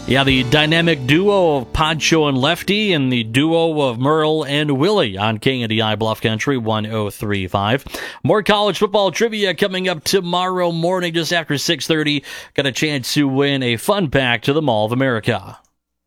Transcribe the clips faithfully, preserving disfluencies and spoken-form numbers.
Yeah, the dynamic duo of Poncho and Lefty and the duo of Merle and Willie on K N D I Bluff Country one oh three point five. More college football trivia coming up tomorrow morning just after six thirty. Got a chance to win a fun pack to the Mall of America.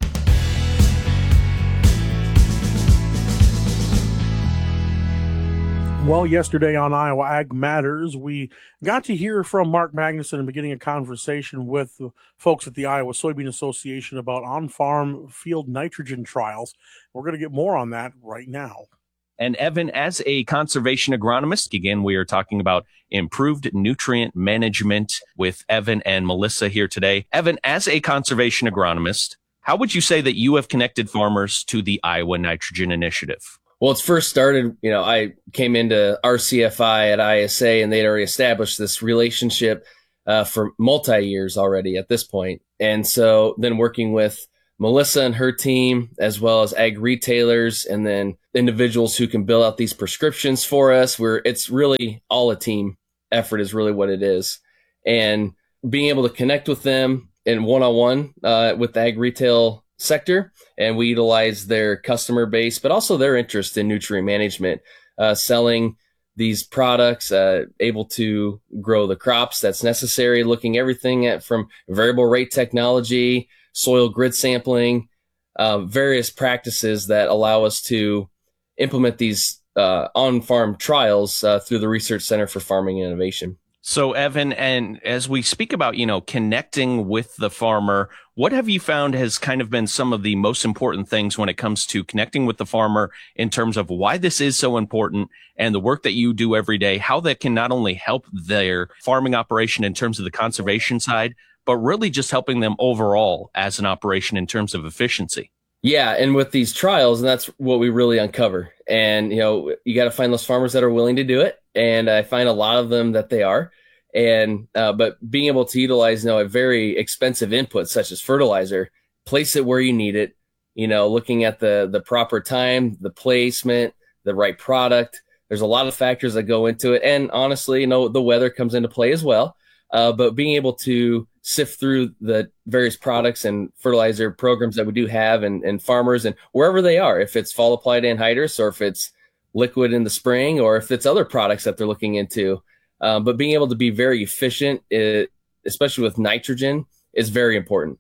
Well, yesterday on Iowa Ag Matters, we got to hear from Mark Magnuson and beginning a conversation with the folks at the Iowa Soybean Association about on-farm field nitrogen trials. We're going to get more on that right now. And Evan, as a conservation agronomist, again, we are talking about improved nutrient management with Evan and Melissa here today. Evan, as a conservation agronomist, how would you say that you have connected farmers to the Iowa Nitrogen Initiative? Well, it's first started, you know, I came into R C F I at I S A and they'd already established this relationship uh, for multi-years already at this point. And so then working with Melissa and her team, as well as ag retailers and then individuals who can bill out these prescriptions for us, where it's really all a team effort is really what it is. And being able to connect with them in one-on-one uh, with the ag retail sector, and we utilize their customer base, but also their interest in nutrient management, uh, selling these products, uh, able to grow the crops that's necessary, looking everything at from variable rate technology, soil grid sampling, uh, various practices that allow us to implement these uh, on-farm trials uh, through the Research Center for Farming Innovation. So, Evan, and as we speak about, you know, connecting with the farmer, what have you found has kind of been some of the most important things when it comes to connecting with the farmer in terms of why this is so important and the work that you do every day, how that can not only help their farming operation in terms of the conservation side, but really just helping them overall as an operation in terms of efficiency? Yeah, and with these trials, and that's what we really uncover. And, you know, you got to find those farmers that are willing to do it. And I find a lot of them that they are. And, uh, but being able to utilize, you know, a very expensive input such as fertilizer, place it where you need it, you know, looking at the, the proper time, the placement, the right product. There's a lot of factors that go into it. And honestly, you know, the weather comes into play as well. Uh, but being able to sift through the various products and fertilizer programs that we do have and, and farmers and wherever they are, if it's fall applied anhydrous or if it's liquid in the spring or if it's other products that they're looking into. Um, but being able to be very efficient, it, especially with nitrogen, is very important.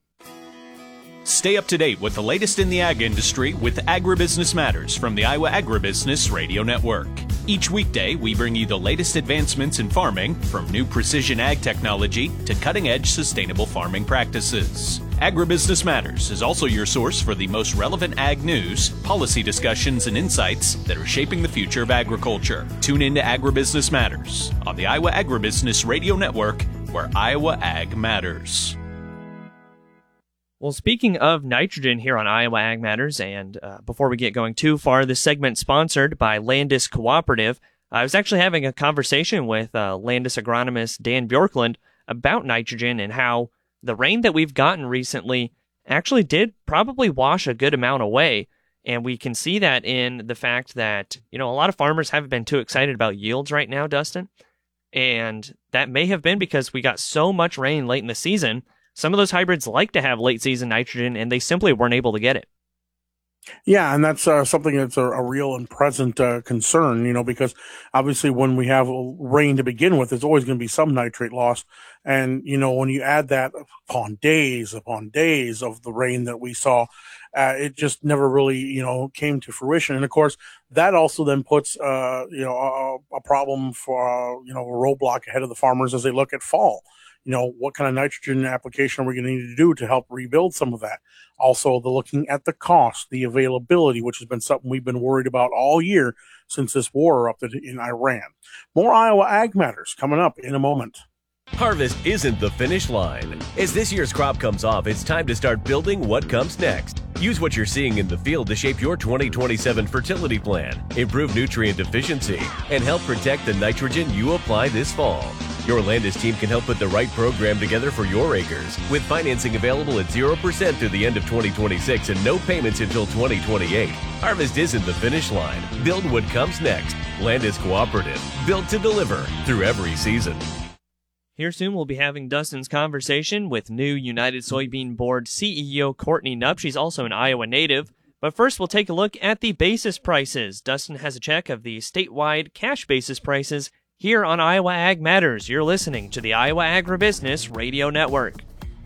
Stay up to date with the latest in the ag industry with Agribusiness Matters from the Iowa Agribusiness Radio Network. Each weekday, we bring you the latest advancements in farming, from new precision ag technology to cutting-edge sustainable farming practices. Agribusiness Matters is also your source for the most relevant ag news, policy discussions, and insights that are shaping the future of agriculture. Tune in to Agribusiness Matters on the Iowa Agribusiness Radio Network, where Iowa Ag matters. Well, speaking of nitrogen here on Iowa Ag Matters, and uh, before we get going too far, this segment sponsored by Landis Cooperative. I was actually having a conversation with uh, Landis agronomist Dan Bjorklund about nitrogen and how the rain that we've gotten recently actually did probably wash a good amount away. And we can see that in the fact that, you know, a lot of farmers haven't been too excited about yields right now, Dustin. And that may have been because we got so much rain late in the season. Some of those hybrids like to have late season nitrogen, and they simply weren't able to get it. Yeah, and that's uh, something that's a, a real and present uh, concern, you know, because obviously when we have rain to begin with, there's always going to be some nitrate loss. And, you know, when you add that upon days upon days of the rain that we saw, uh, it just never really, you know, came to fruition. And, of course, that also then puts, uh, you know, a, a problem for, uh, you know, a roadblock ahead of the farmers as they look at fall. You know, what kind of nitrogen application are we going to need to do to help rebuild some of that? Also, the looking at the cost, the availability, which has been something we've been worried about all year since this war erupted in Iran. More Iowa Ag Matters coming up in a moment. Harvest isn't the finish line. As this year's crop comes off, it's time to start building what comes next. Use what you're seeing in the field to shape your twenty twenty-seven fertility plan, improve nutrient efficiency, and help protect the nitrogen you apply this fall. Your Landis team can help put the right program together for your acres, with financing available at zero percent through the end of twenty twenty-six and no payments until twenty twenty-eight. Harvest isn't the finish line. Build what comes next. Landis Cooperative, built to deliver through every season. Here soon we'll be having Dustin's conversation with new United Soybean Board C E O Courtney Knupp. She's also an Iowa native. But first we'll take a look at the basis prices. Dustin has a check of the statewide cash basis prices here on Iowa Ag Matters. You're listening to the Iowa Agribusiness Radio Network.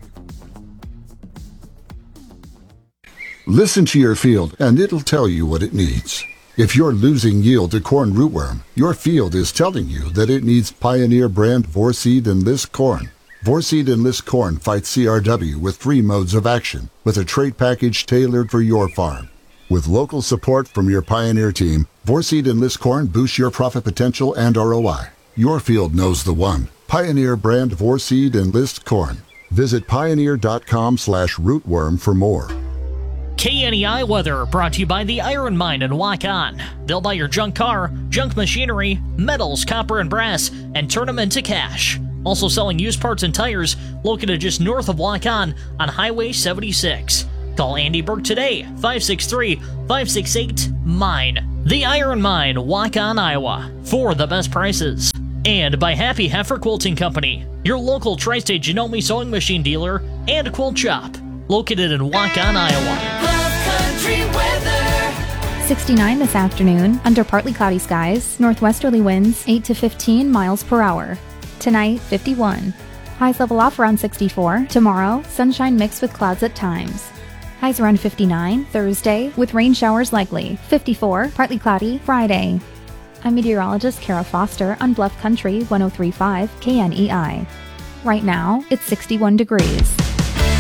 Listen to your field, and it'll tell you what it needs. If you're losing yield to corn rootworm, your field is telling you that it needs Pioneer brand Vorseed Enlist corn. Vorseed Enlist corn fights C R W with three modes of action, with a trait package tailored for your farm. With local support from your Pioneer team, Vorseed Enlist corn boosts your profit potential and R O I. Your field knows the one. Pioneer brand Vorseed Enlist corn. Visit pioneer.com slash rootworm for more. K N E I weather brought to you by the Iron Mine in Waukon. They'll buy your junk car, junk machinery, metals, copper, and brass, and turn them into cash. Also selling used parts and tires, located just north of Waukon on Highway seventy-six. Call Andy Burke today, five six three, five six eight, MINE. The Iron Mine, Waukon, Iowa, for the best prices. And by Happy Heifer Quilting Company, your local Tri-State Janome sewing machine dealer and quilt shop, located in Waukon, Iowa. Country weather. sixty-nine this afternoon, under partly cloudy skies, northwesterly winds eight to fifteen miles per hour. Tonight, fifty-one. Highs level off around sixty-four. Tomorrow, sunshine mixed with clouds at times. Highs around fifty-nine. Thursday, with rain showers likely. fifty-four, partly cloudy. Friday. I'm meteorologist Kara Foster on Bluff Country one oh three point five K N E I. Right now, it's sixty-one degrees.